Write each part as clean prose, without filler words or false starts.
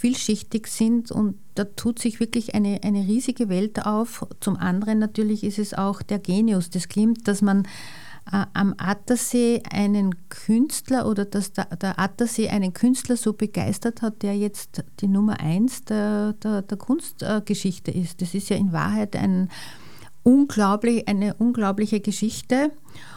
vielschichtig sind und da tut sich wirklich eine riesige Welt auf. Zum anderen natürlich ist es auch der Genius des Klimt, dass man am Attersee einen Künstler oder dass der Attersee einen Künstler so begeistert hat, der jetzt die Nummer 1 der Kunstgeschichte ist. Das ist ja in Wahrheit eine unglaubliche Geschichte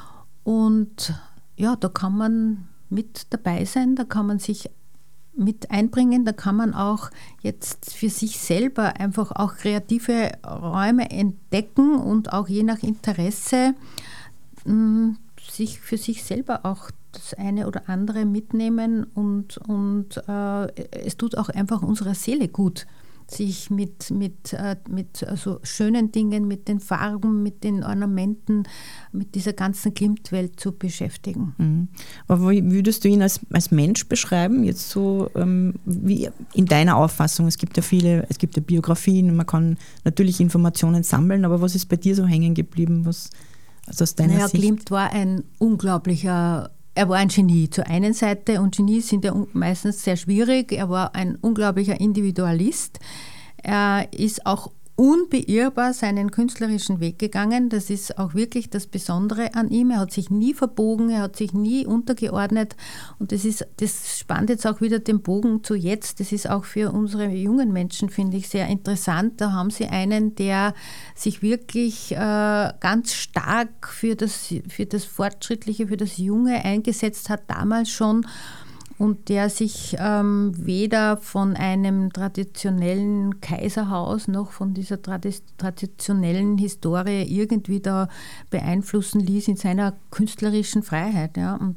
und ja, da kann man mit dabei sein, da kann man sich mit einbringen, da kann man auch jetzt für sich selber einfach auch kreative Räume entdecken und auch je nach Interesse sich für sich selber auch das eine oder andere mitnehmen und es tut auch einfach unserer Seele gut, sich mit so schönen Dingen, mit den Farben, mit den Ornamenten, mit dieser ganzen Klimtwelt zu beschäftigen. Mhm. Aber wie würdest du ihn als Mensch beschreiben? Jetzt so wie in deiner Auffassung, es gibt ja Biografien, man kann natürlich Informationen sammeln, aber was ist bei dir so hängen geblieben? Was aus deiner Sicht? Klimt war er war ein Genie zur einen Seite und Genies sind ja meistens sehr schwierig. Er war ein unglaublicher Individualist. Er ist auch unbeirrbar seinen künstlerischen Weg gegangen. Das ist auch wirklich das Besondere an ihm. Er hat sich nie verbogen, er hat sich nie untergeordnet und das spannt jetzt auch wieder den Bogen zu jetzt. Das ist auch für unsere jungen Menschen, finde ich, sehr interessant. Da haben sie einen, der sich wirklich ganz stark für das Fortschrittliche, für das Junge eingesetzt hat, damals schon. Und der sich weder von einem traditionellen Kaiserhaus noch von dieser traditionellen Historie irgendwie da beeinflussen ließ in seiner künstlerischen Freiheit. Ja. Und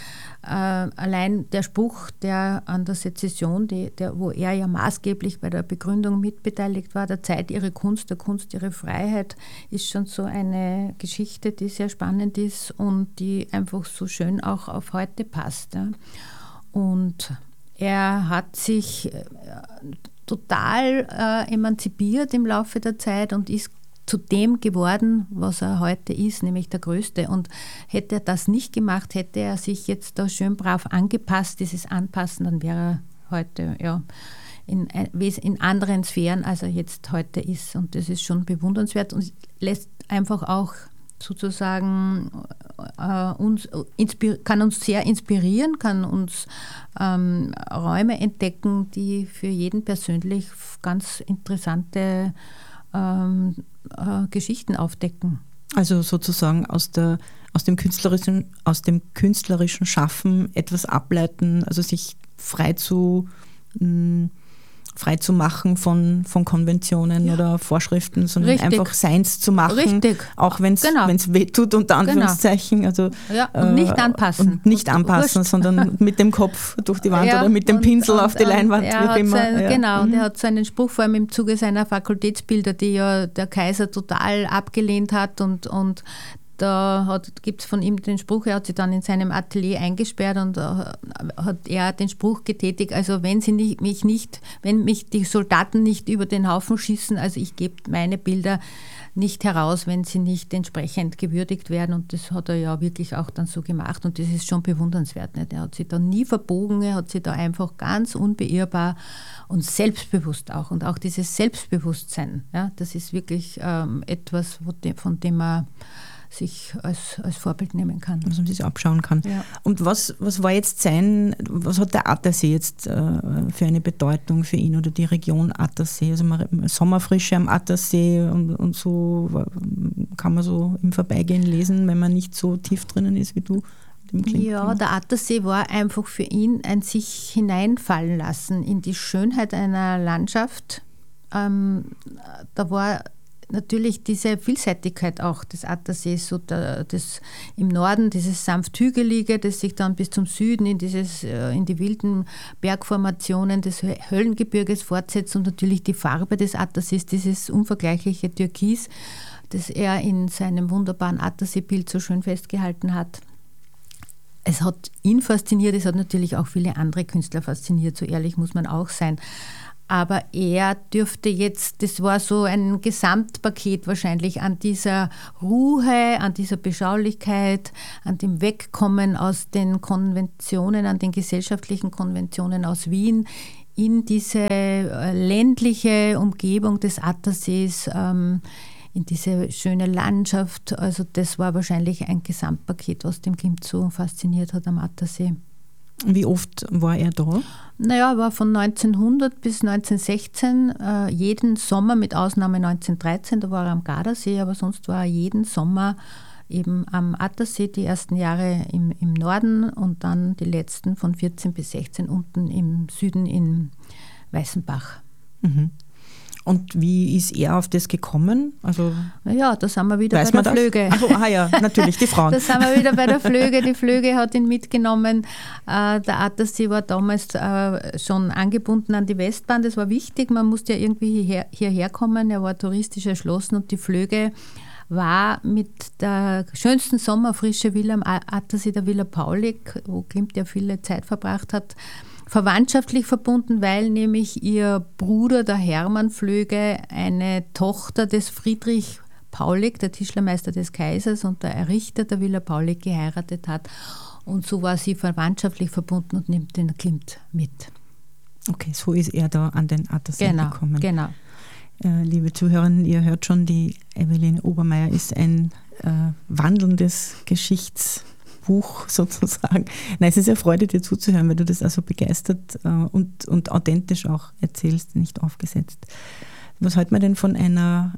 allein der Spruch, der an der Sezession, wo er ja maßgeblich bei der Begründung mitbeteiligt war, der Zeit ihre Kunst, der Kunst ihre Freiheit, ist schon so eine Geschichte, die sehr spannend ist und die einfach so schön auch auf heute passt. Ja. Und er hat sich total emanzipiert im Laufe der Zeit und ist zu dem geworden, was er heute ist, nämlich der Größte. Und hätte er das nicht gemacht, hätte er sich jetzt da schön brav angepasst, dieses Anpassen, dann wäre er heute in anderen Sphären, als er jetzt heute ist. Und das ist schon bewundernswert und lässt einfach auch sozusagen kann uns sehr inspirieren, kann uns Räume entdecken, die für jeden persönlich ganz interessante Geschichten aufdecken. Also sozusagen aus dem künstlerischen Schaffen etwas ableiten, also sich frei zu machen von Konventionen oder Vorschriften, sondern einfach Seins zu machen, auch wenn es wehtut, unter Anführungszeichen. Also, und nicht anpassen. Und nicht anpassen, sondern mit dem Kopf durch die Wand oder mit dem Pinsel auf die Leinwand, wie auch immer. Und er hat so einen Spruch, vor allem im Zuge seiner Fakultätsbilder, die ja der Kaiser total abgelehnt hat und da gibt es von ihm den Spruch, er hat sich dann in seinem Atelier eingesperrt und hat er den Spruch getätigt, also wenn mich die Soldaten nicht über den Haufen schießen, also ich gebe meine Bilder nicht heraus, wenn sie nicht entsprechend gewürdigt werden und das hat er ja wirklich auch dann so gemacht und das ist schon bewundernswert. Nicht? Er hat sich da nie verbogen, er hat sich da einfach ganz unbeirrbar und selbstbewusst auch und auch dieses Selbstbewusstsein, ja, das ist wirklich etwas, von dem man sich als Vorbild nehmen kann. Was man sich abschauen kann. Ja. Und was war jetzt was hat der Attersee jetzt für eine Bedeutung für ihn oder die Region Attersee? Also Sommerfrische am Attersee und so kann man so im Vorbeigehen lesen, wenn man nicht so tief drinnen ist wie du. Ja, der Attersee war einfach für ihn ein sich hineinfallen lassen in die Schönheit einer Landschaft. Da war natürlich diese Vielseitigkeit auch des Attersees, so das im Norden dieses sanft Hügelige, das sich dann bis zum Süden in die wilden Bergformationen des Höllengebirges fortsetzt und natürlich die Farbe des Attersees, dieses unvergleichliche Türkis, das er in seinem wunderbaren Atterseebild so schön festgehalten hat. Es hat ihn fasziniert, es hat natürlich auch viele andere Künstler fasziniert, so ehrlich muss man auch sein. Aber er dürfte jetzt, das war so ein Gesamtpaket wahrscheinlich an dieser Ruhe, an dieser Beschaulichkeit, an dem Wegkommen aus den Konventionen, an den gesellschaftlichen Konventionen aus Wien, in diese ländliche Umgebung des Attersees, in diese schöne Landschaft. Also das war wahrscheinlich ein Gesamtpaket, was dem Klimt so fasziniert hat am Attersee. Wie oft war er da? Naja, er war von 1900 bis 1916 jeden Sommer, mit Ausnahme 1913, da war er am Gardasee, aber sonst war er jeden Sommer eben am Attersee, die ersten Jahre im Norden und dann die letzten von 14 bis 16 unten im Süden in Weißenbach. Mhm. Und wie ist er auf das gekommen? Also, ja, da sind wir wieder bei der Flöge. Ja, natürlich, die Frauen. Da sind wir wieder bei der Flöge. Die Flöge hat ihn mitgenommen. Der Attersee war damals schon angebunden an die Westbahn. Das war wichtig. Man musste ja irgendwie hierher kommen. Er war touristisch erschlossen und die Flöge war mit der schönsten Sommerfrische Villa am Attersee, der Villa Paulik, wo Klimt ja viele Zeit verbracht hat, verwandtschaftlich verbunden, weil nämlich ihr Bruder, der Hermann Flöge, eine Tochter des Friedrich Paulik, der Tischlermeister des Kaisers und der Errichter der Villa Paulik, geheiratet hat. Und so war sie verwandtschaftlich verbunden und nimmt den Klimt mit. Okay, so ist er da an den Attersee gekommen. Genau. Liebe Zuhörerinnen, ihr hört schon, die Eveline Obermeier ist ein wandelndes Geschichtsbuch sozusagen. Nein, es ist eine Freude, dir zuzuhören, weil du das also begeistert und authentisch auch erzählst, nicht aufgesetzt. Was hält man denn von einer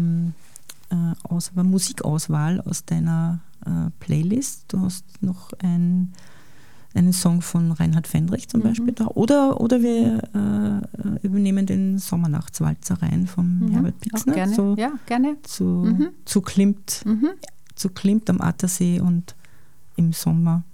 Musikauswahl aus deiner Playlist? Du hast noch einen Song von Reinhard Fendrich zum Beispiel da. Oder wir übernehmen den Sommernachtswalzer rein vom Herbert Pixner. Gerne. So, ja, gerne. Zu Klimt am Attersee und im Sommer